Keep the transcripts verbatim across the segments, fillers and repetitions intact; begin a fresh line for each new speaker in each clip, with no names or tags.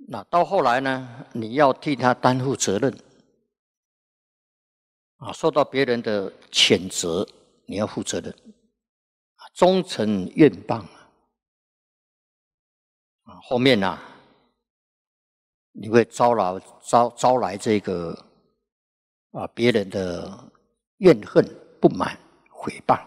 那到后来呢，你要替他担负责任啊，受到别人的谴责，你要负责任，忠诚愿谤啊，后面啊，你会招来招招来这个啊别人的怨恨、不满、诽谤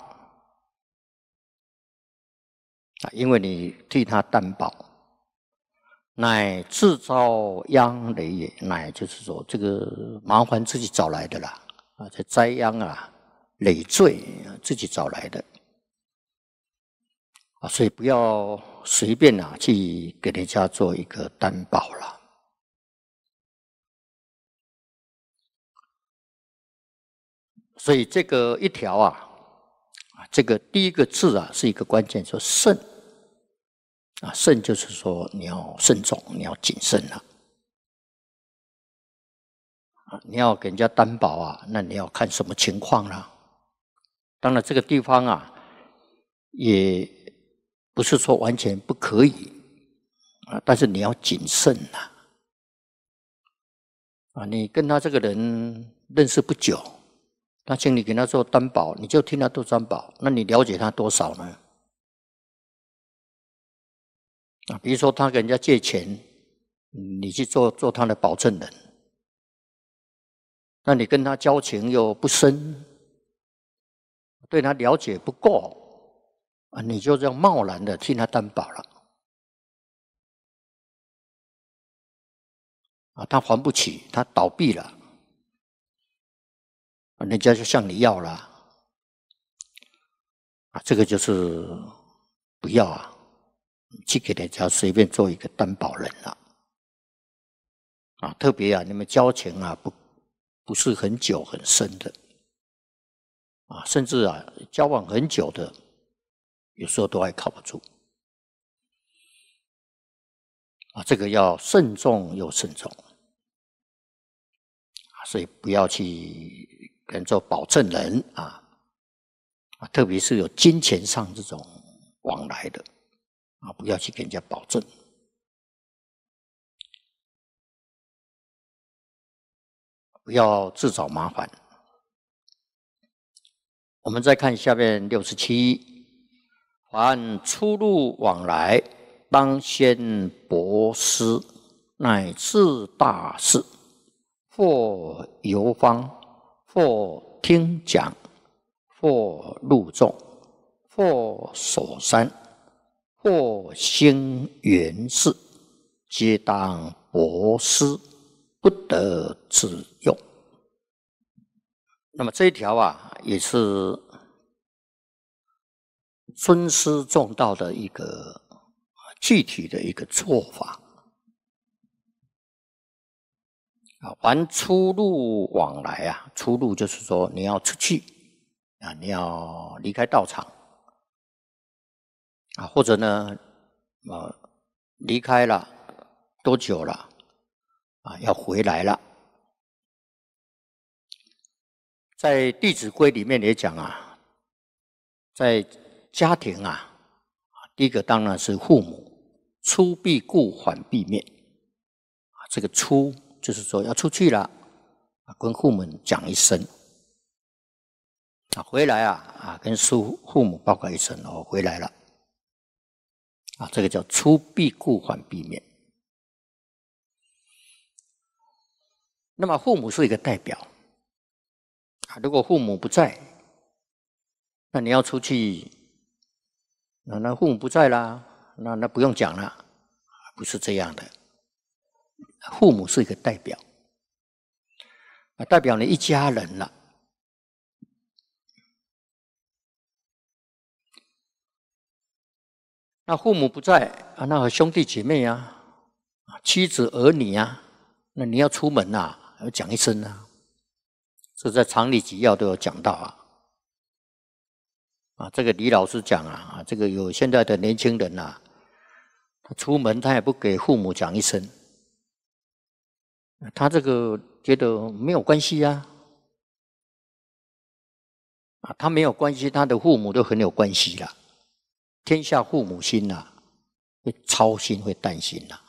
啊，因为你替他担保。乃自招殃累也，乃就是说这个麻烦自己找来的啦，啊，这灾殃啊、累赘自己找来的啊，所以不要随便啊去给人家做一个担保了。所以这个一条啊，这个第一个字啊是一个关键，说慎。啊，慎就是说你要慎重，你要谨慎了。啊，你要给人家担保啊，那你要看什么情况啦。当然，这个地方啊，也不是说完全不可以啊，但是你要谨慎呐。啊，你跟他这个人认识不久，那请你给他做担保，你就听他做担保，那你了解他多少呢？啊，比如说他给人家借钱，你去做做他的保证人，那你跟他交情又不深，对他了解不够啊，你就这样贸然的替他担保了啊，他还不起，他倒闭了，人家就向你要了啊，这个就是不要啊。去给人家随便做一个担保人了啊，特别啊，你们交情啊不不是很久很深的啊，甚至啊交往很久的，有时候都还靠不住啊，这个要慎重又慎重啊，所以不要去跟人做保证人啊啊，特别是有金钱上这种往来的。啊，不要去给人家保证，不要自找麻烦。我们再看下面六十七，凡出入往来，当先博思，乃至大事，或游方，或听讲，或入众，或守山。或兴元事，皆当博思，不得自用。那么这一条啊，也是尊师重道的一个具体的一个做法啊。凡出入往来啊，出入就是说你要出去啊，你要离开道场。啊，或者呢，呃，离开了多久了？啊，要回来了。在《弟子规》里面也讲啊，在家庭啊，第一个当然是父母，出必顾，缓必灭。啊，这个出就是说要出去了，啊，跟父母讲一声。啊，回来啊，啊，跟父父母报告一声，我回来了。啊，这个叫出必顾，缓必灭。那么父母是一个代表啊，如果父母不在，那你要出去，那那父母不在啦，那那不用讲了，不是这样的。父母是一个代表，啊，代表你一家人了。那父母不在啊，那兄弟姐妹啊，妻子儿女啊，那你要出门啊，要讲一声啊。这在常理纪要都有讲到啊。啊，这个李老师讲啊，这个有现在的年轻人啊，他出门他也不给父母讲一声，他这个觉得没有关系啊。啊，他没有关系，他的父母都很有关系啦。天下父母心呐、啊，会操心，会担心呐、啊。